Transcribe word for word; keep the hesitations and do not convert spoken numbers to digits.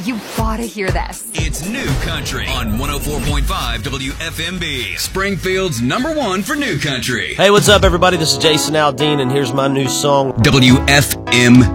You gotta hear this. It's New Country on one oh four point five W F M B, Springfield's number one for New Country. Hey, what's up, everybody? This is Jason Aldean, and here's my new song, W F M